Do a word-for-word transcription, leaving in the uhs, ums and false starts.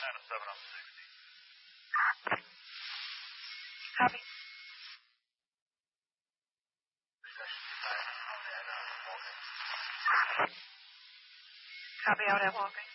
Atlanta, seven on sixty. Copy. Copy out at Walking.